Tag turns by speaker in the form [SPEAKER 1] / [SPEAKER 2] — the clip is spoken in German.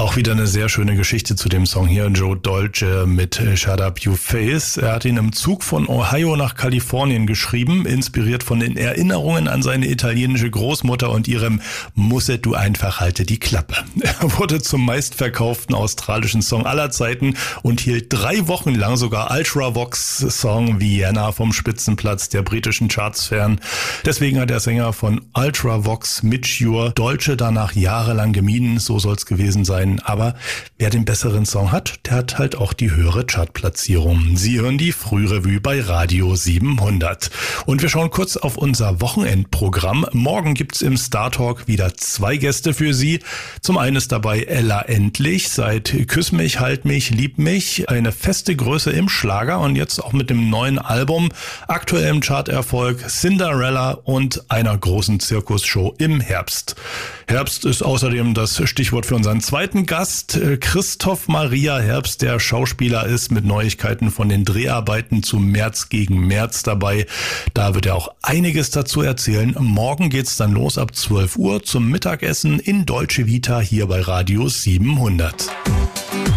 [SPEAKER 1] Auch wieder eine sehr schöne Geschichte zu dem Song hier. Joe Dolce mit Shut Up You Face. Er hat ihn im Zug von Ohio nach Kalifornien geschrieben, inspiriert von den Erinnerungen an seine italienische Großmutter und ihrem Musse du einfach halte die Klappe. Er wurde zum meistverkauften australischen Song aller Zeiten und hielt 3 Wochen lang sogar Ultravox Song Vienna vom Spitzenplatz der britischen Charts fern. Deswegen hat der Sänger von Ultravox Mitch Ure Dolce danach jahrelang gemieden, so soll es gewesen sein. Aber wer den besseren Song hat, der hat halt auch die höhere Chartplatzierung. Sie hören die Frührevue bei Radio 700. Und wir schauen kurz auf unser Wochenendprogramm. Morgen gibt's im Star Talk wieder 2 Gäste für Sie. Zum einen ist dabei Ella Endlich, seit Küss mich, halt mich, lieb mich, eine feste Größe im Schlager und jetzt auch mit dem neuen Album, aktuellem Charterfolg Cinderella und einer großen Zirkusshow im Herbst. Herbst ist außerdem das Stichwort für unseren zweiten Gast, Christoph Maria Herbst, der Schauspieler ist, mit Neuigkeiten von den Dreharbeiten zu März gegen März dabei. Da wird er auch einiges dazu erzählen. Morgen geht's dann los ab 12 Uhr zum Mittagessen in Deutsche Vita hier bei Radio 700.